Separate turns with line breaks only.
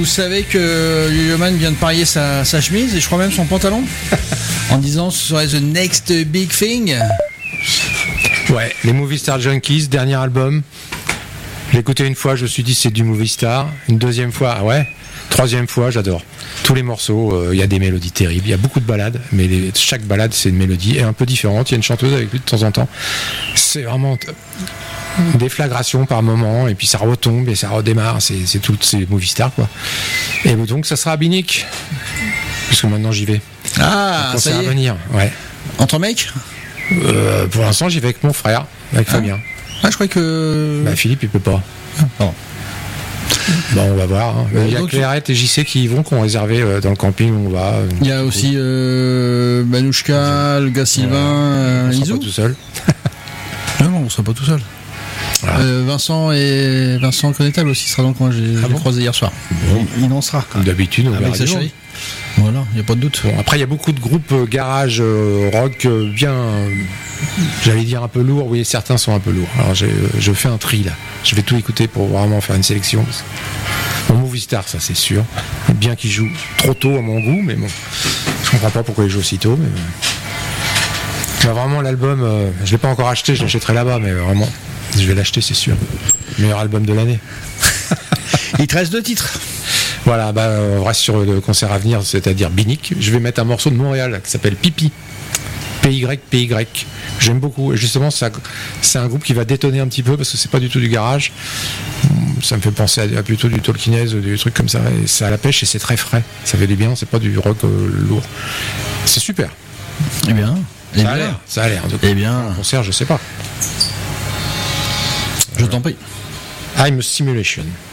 Vous savez que Yo-Yo Man vient de parier sa chemise et je crois même son pantalon en disant ce serait the next big thing.
Ouais, les Movie Star Junkies, dernier album. J'ai écouté une fois, je me suis dit c'est du Movie Star. Une deuxième fois, ouais. Troisième fois, j'adore. Tous les morceaux, il y a des mélodies terribles. Il y a beaucoup de ballades, mais chaque ballade c'est une mélodie et un peu différente. Il y a une chanteuse avec lui de temps en temps. C'est vraiment une déflagration par moment et puis ça retombe et ça redémarre. C'est tout, c'est Movie Star quoi. Et donc ça sera à Binic parce que maintenant j'y vais.
Ah, ça y est.
À venir, ouais.
Entre mecs
pour l'instant j'y vais avec mon frère, avec Fabien.
Ah, je crois que.
Bah Philippe il peut pas.
Bon.
Bon, on va voir. Hein. Il y a Clairette et JC qui y vont, qui ont réservé dans le camping où on va.
Il y a aussi Manouchka, le gars Sylvain,
on sera
Isou.
pas tout seul.
Non, on sera pas tout seul. Voilà. Vincent Connétable aussi sera dans le coin. J'ai croisé hier soir. Bon. Il en sera.
Comme d'habitude, on
avec sa chérie. Voilà, il n'y a pas de doute.
Bon, après, il y a beaucoup de groupes garage rock bien, j'allais dire un peu lourds. Oui, certains sont un peu lourds. Alors, je fais un tri là. Je vais tout écouter pour vraiment faire une sélection. Bon, Movie Star, ça c'est sûr. Bien qu'ils jouent trop tôt à mon goût, mais bon, je comprends pas pourquoi ils jouent si tôt. Mais vraiment, l'album, je l'ai pas encore acheté, je l'achèterai là-bas, mais vraiment, je vais l'acheter, c'est sûr. Meilleur album de l'année.
Il te reste 2 titres.
Voilà, on reste sur le concert à venir, c'est-à-dire Binic. Je vais mettre un morceau de Montréal qui s'appelle Pipi. PY. J'aime beaucoup. Et justement, c'est un groupe qui va détonner un petit peu parce que c'est pas du tout du garage. Ça me fait penser à plutôt du Tolkienese ou des trucs comme ça. Et c'est à la pêche et c'est très frais. Ça fait du bien, c'est pas du rock lourd. C'est super.
Eh bien.
Ça a l'air.
Eh bien.
Un concert, je sais pas.
Je t'en prie.
I'm a Simulation.